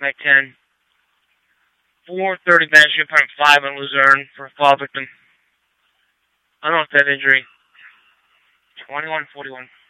by 10. 4:30 Banshee Point 5 in Luzerne for a fall victim. Unauthorized injury. 21-41.